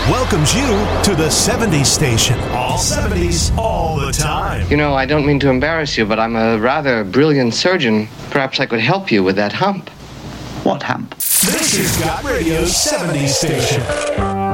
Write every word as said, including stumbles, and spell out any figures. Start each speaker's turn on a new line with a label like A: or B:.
A: welcomes you to the seventies station. All seventies, all the time.
B: You know, I don't mean to embarrass you, but I'm a rather brilliant surgeon. Perhaps I could help you with that hump.
C: What hump?
A: This is Got Radio's seventies station.